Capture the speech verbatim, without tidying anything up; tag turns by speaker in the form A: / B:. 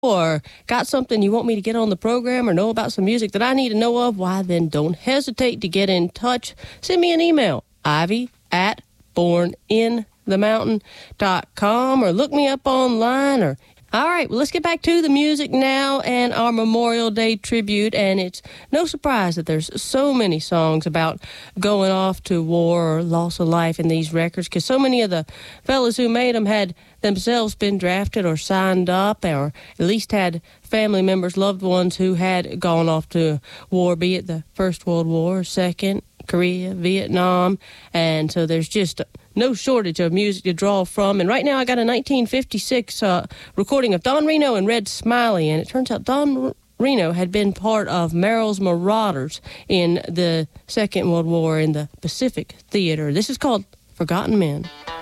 A: or got something you want me to get on the program or know about some music that I need to know of, why then don't hesitate to get in touch. Send me an email, ivy at born in the mountain dot com, or look me up online. Or all right, well, let's get back to the music now and our Memorial Day tribute. And it's no surprise that there's so many songs about going off to war or loss of life in these records, because so many of the fellas who made them had themselves been drafted or signed up, or at least had family members, loved ones who had gone off to war, be it the First World War, Second, Korea, Vietnam. And so there's just no shortage of music to draw from. And right now I got a nineteen fifty-six uh, recording of Don Reno and Red Smiley. And it turns out Don Reno had been part of Merrill's Marauders in the Second World War in the Pacific Theater. This is called Forgotten Men.